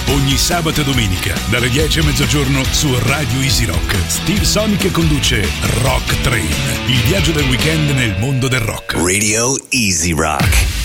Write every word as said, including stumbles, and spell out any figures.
Ogni sabato e domenica, dalle dieci a mezzogiorno su Radio Easy Rock. Steve Sonic conduce Rock Train, il viaggio del weekend nel mondo del rock. Radio Easy Rock.